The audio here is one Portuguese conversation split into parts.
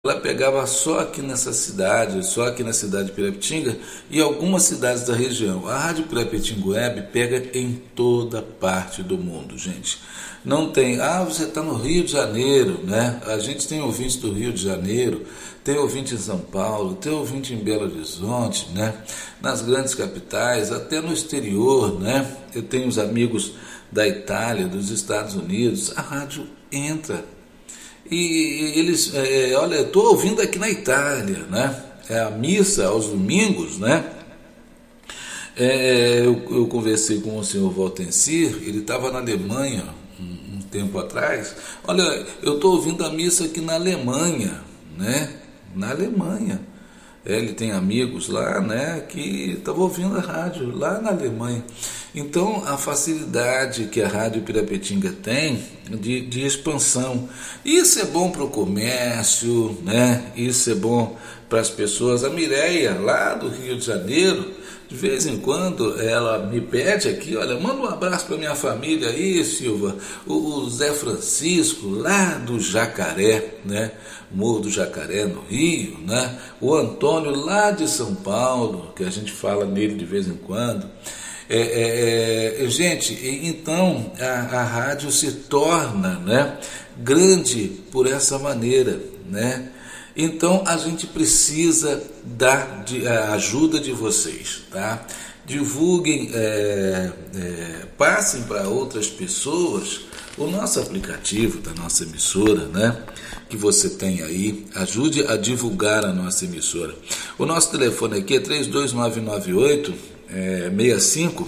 Ela pegava só aqui nessa cidade, só aqui na cidade de Pirapetinga e algumas cidades da região. A Rádio Pirapetinga Web pega em toda parte do mundo, gente. Não tem, você está no Rio de Janeiro, né? A gente tem ouvintes do Rio de Janeiro, tem ouvinte em São Paulo, tem ouvinte em Belo Horizonte, né? Nas grandes capitais, até no exterior, né? Eu tenho os amigos da Itália, dos Estados Unidos. A rádio entra. E eles, olha, eu estou ouvindo aqui na Itália, né? A missa aos domingos, né? Eu conversei com o senhor Valtencir, ele estava na Alemanha um tempo atrás. Olha, eu estou ouvindo a missa aqui na Alemanha, né? Na Alemanha. Ele tem amigos lá, né, que estavam ouvindo a rádio lá na Alemanha. Então, a facilidade que a Rádio Pirapetinga tem de expansão. Isso é bom para o comércio, né? Isso é bom para as pessoas. A Mireia, lá do Rio de Janeiro, de vez em quando ela me pede aqui, olha, manda um abraço para minha família aí, Silva. O Zé Francisco, lá do Jacaré, né? Morro do Jacaré, no Rio, né? O Antônio, lá de São Paulo, que a gente fala nele de vez em quando. Gente, então a rádio se torna, né, grande por essa maneira, né? Então a gente precisa a ajuda de vocês, tá? Divulguem, passem para outras pessoas o nosso aplicativo da nossa emissora, né? Que você tem aí, ajude a divulgar a nossa emissora. O nosso telefone aqui é 32998 65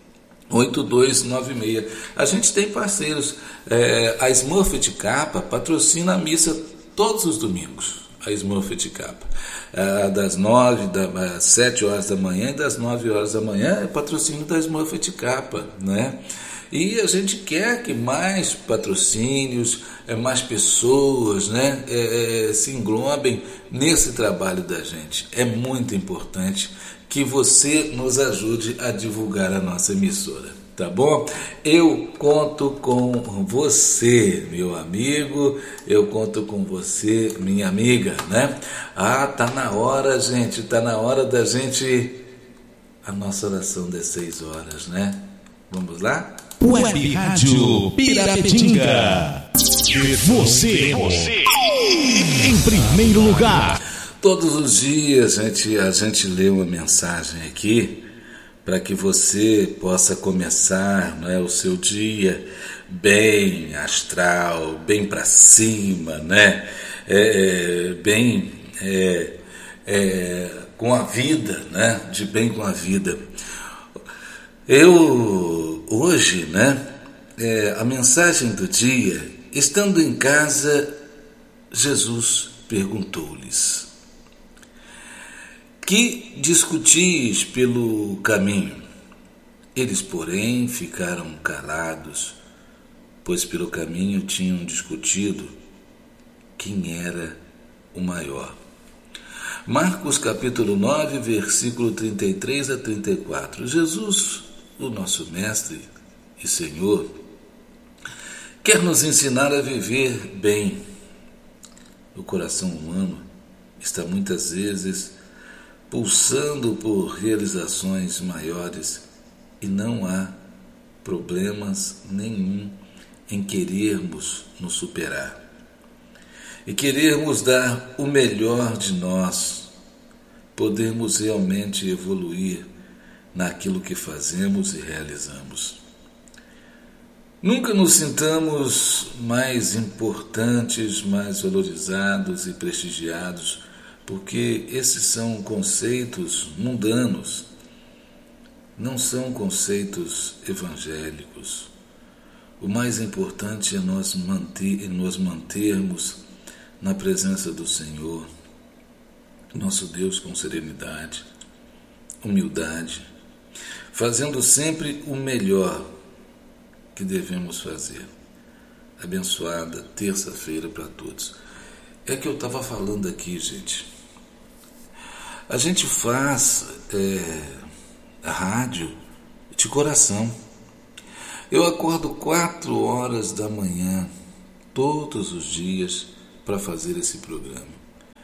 8296. A gente tem parceiros, a Smurfit Kappa patrocina a missa todos os domingos. A Smurfit Kappa, das 7 horas da manhã e das 9 horas da manhã é patrocínio da Smurfit Kappa, né? E a gente quer que mais patrocínios, mais pessoas, né, se englobem nesse trabalho da gente. É muito importante que você nos ajude a divulgar a nossa emissora, tá bom? Eu conto com você, meu amigo, eu conto com você, minha amiga, né? Tá na hora, gente, tá na hora da gente... A nossa oração das 6 horas, né? Vamos lá? Web Rádio Pirapetinga. Você em primeiro lugar. Todos os dias a gente lê uma mensagem aqui para que você possa começar, né, o seu dia bem astral, bem para cima, né? Com a vida, né? De bem com a vida. Hoje, né, a mensagem do dia, estando em casa, Jesus perguntou-lhes: que discutis pelo caminho? Eles, porém, ficaram calados, pois pelo caminho tinham discutido quem era o maior. Marcos capítulo 9, versículo 33 a 34. Jesus, o nosso Mestre e Senhor, quer nos ensinar a viver bem. O coração humano está muitas vezes pulsando por realizações maiores e não há problemas nenhum em querermos nos superar e querermos dar o melhor de nós, podermos realmente evoluir naquilo que fazemos e realizamos. Nunca nos sintamos mais importantes, mais valorizados e prestigiados, porque esses são conceitos mundanos, não são conceitos evangélicos. O mais importante é nos mantermos na presença do Senhor, nosso Deus, com serenidade, humildade, fazendo sempre o melhor que devemos fazer. Abençoada terça-feira para todos. É que eu estava falando aqui, gente. A gente faz a rádio de coração. Eu acordo 4 horas da manhã, todos os dias, para fazer esse programa.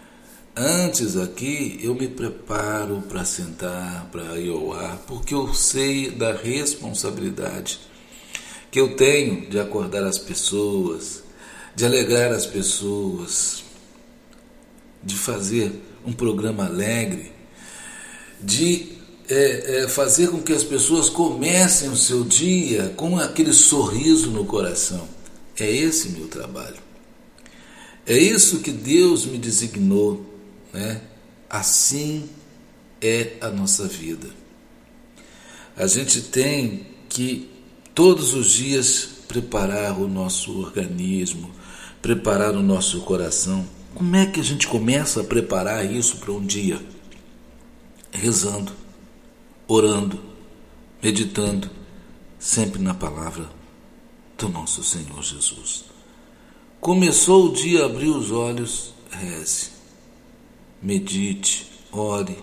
Antes aqui eu me preparo para sentar, para ir ao ar, porque eu sei da responsabilidade que eu tenho de acordar as pessoas, de alegrar as pessoas, de fazer um programa alegre, de fazer com que as pessoas comecem o seu dia com aquele sorriso no coração. É esse meu trabalho. É isso que Deus me designou, né? Assim é a nossa vida. A gente tem que todos os dias preparar o nosso organismo, preparar o nosso coração. Como é que a gente começa a preparar isso para um dia? Rezando, orando, meditando, sempre na palavra do nosso Senhor Jesus. Começou o dia, abriu os olhos, reze, medite, ore.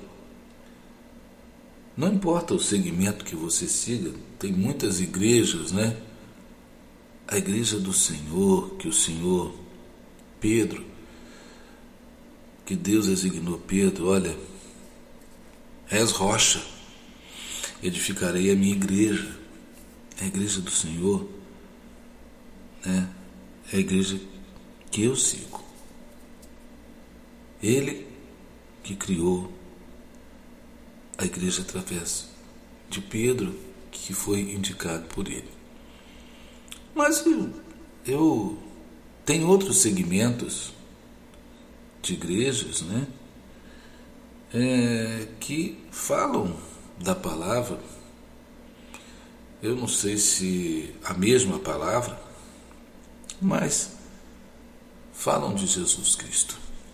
Não importa o segmento que você siga, tem muitas igrejas, né? A igreja do Senhor, que o Senhor, Pedro, que Deus designou Pedro, olha, és rocha, edificarei a minha igreja. É a igreja do Senhor, né? É a igreja que eu sigo. Ele que criou a igreja através de Pedro, que foi indicado por ele. Mas eu tenho outros segmentos de igrejas, né? Que falam da palavra. Eu não sei se a mesma palavra, mas falam de Jesus Cristo.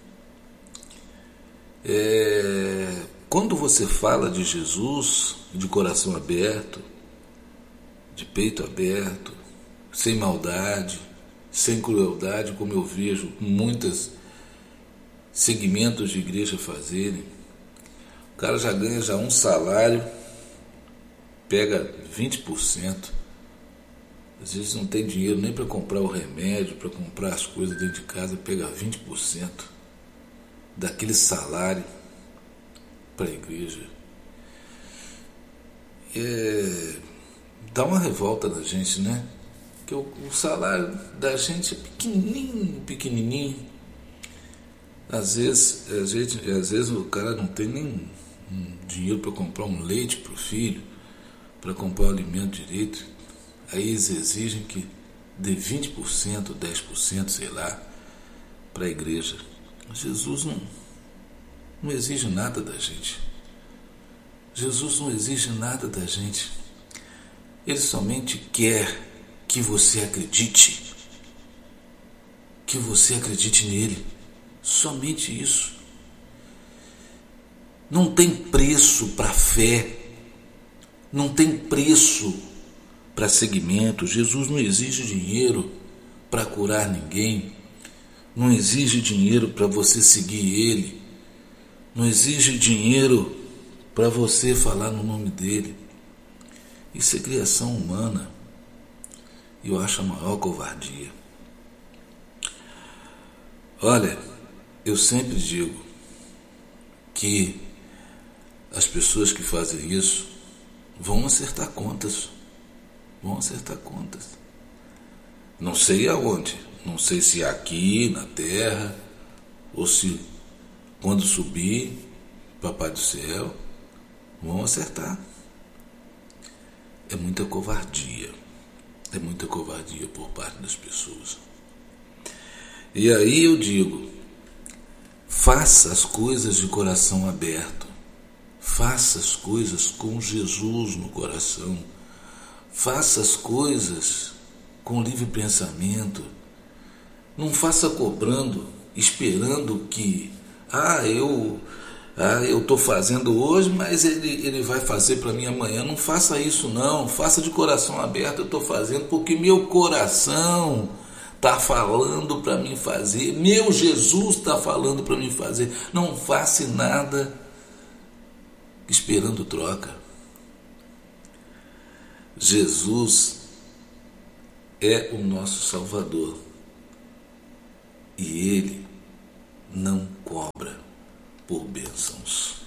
Quando você fala de Jesus, de coração aberto, de peito aberto, sem maldade, sem crueldade, como eu vejo muitos segmentos de igreja fazerem, o cara já ganha um salário, pega 20%, às vezes não tem dinheiro nem para comprar o remédio, para comprar as coisas dentro de casa, pega 20% daquele salário para a igreja. Dá uma revolta na gente, né? Porque o salário da gente é pequenininho. Às vezes o cara não tem nem dinheiro para comprar um leite para o filho, para comprar o alimento direito. Aí eles exigem que dê 20%, 10%, sei lá, para a igreja. Jesus não exige nada da gente. Jesus não exige nada da gente. Ele somente quer que você acredite. Que você acredite nele. Somente isso. Não tem preço para fé. Não tem preço para seguimento. Jesus não exige dinheiro para curar ninguém. Não exige dinheiro para você seguir ele. Não exige dinheiro para você falar no nome dele. Isso é criação humana. E eu acho a maior covardia. Olha, eu sempre digo que as pessoas que fazem isso vão acertar contas. Vão acertar contas. Não sei aonde. Não sei se é aqui, na terra, ou se quando subir, Papai do Céu, vão acertar. É muita covardia. É muita covardia por parte das pessoas. E aí eu digo, faça as coisas de coração aberto. Faça as coisas com Jesus no coração. Faça as coisas com livre pensamento. Não faça cobrando, esperando que eu estou fazendo hoje, mas ele vai fazer para mim amanhã. Não faça isso não, faça de coração aberto. Eu estou fazendo porque meu coração está falando para mim fazer, meu Jesus está falando para mim fazer. Não faça nada esperando troca. Jesus é o nosso Salvador e Ele não cobra. por bênçãos.